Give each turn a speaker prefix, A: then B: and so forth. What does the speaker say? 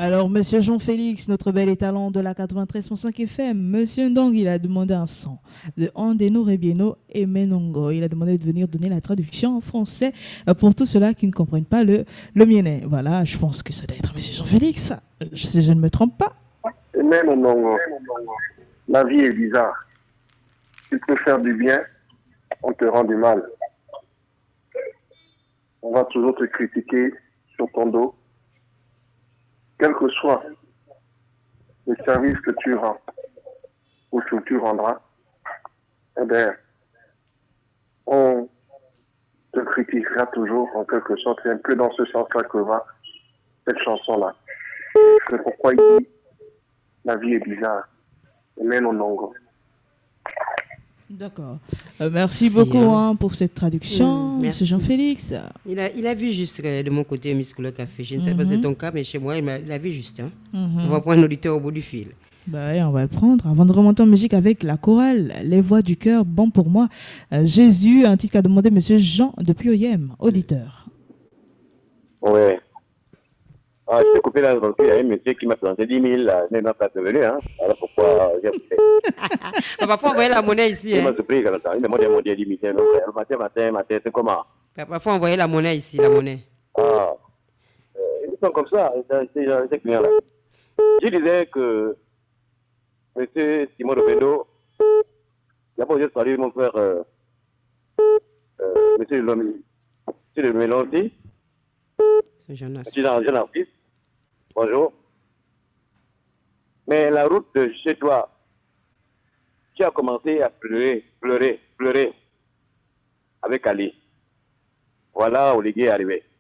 A: Alors, Monsieur Jean-Félix, notre bel étalon de la 93.5 FM, Monsieur Ndong, il a demandé un son de Andeno Rebieno et Menongo. Il a demandé de venir donner la traduction en français pour tous ceux-là qui ne comprennent pas le miennet. Voilà, je pense que ça doit être Monsieur Jean-Félix, si je ne me trompe pas.
B: Et même non, la vie est bizarre. Tu peux faire du bien, on te rend du mal. On va toujours te critiquer sur ton dos, quel que soit le service que tu rends ou que tu rendras. Eh bien, on te critiquera toujours en quelque sorte. C'est un peu dans ce sens-là que va cette chanson-là. C'est pourquoi il dit la vie est bizarre. Et même au Nongo.
A: D'accord. Merci beaucoup pour cette traduction, Monsieur Jean-Félix.
C: Il a vu juste de mon côté Miss Couleur Café. Je ne sais pas si c'est ton cas, mais chez moi, il a vu juste. Hein. On va prendre l'auditeur au bout du fil.
A: Bah oui, on va le prendre. Avant de remonter en musique avec la chorale, les voix du cœur, bon pour moi. Jésus, un titre qu'a demandé Monsieur Jean depuis Oyem, auditeur.
D: Oui. Ah, je t'ai coupé là, donc il y a un monsieur qui m'a présenté 10 000, n'est pas devenu, hein. Alors pourquoi j'ai coupé.
C: Parfois, envoyer la monnaie ici.
D: Il m'a surpris quand il m'a demandé 10 000. Donc, matin, c'est comment?
C: Parfois, envoyer la monnaie ici, la monnaie.
D: Ah, ils sont comme ça, ces clients-là. Je disais que monsieur Simon Robendo, d'abord, je salue mon frère, monsieur le Mélonti.
C: C'est Jean
D: Artiste. Bonjour. Mais la route de chez toi, tu as commencé à pleurer avec Ali. Voilà où les gars est arrivé.